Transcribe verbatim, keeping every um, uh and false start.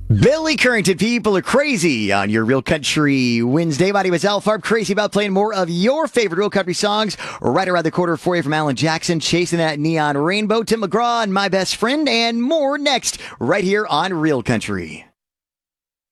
Billy Currington, people are crazy on your Real Country Wednesday. My name is Al Farb, crazy about playing more of your favorite Real Country songs right around the corner for you from Alan Jackson, Chasing That Neon Rainbow, Tim McGraw, and My Best Friend, and more next right here on Real Country.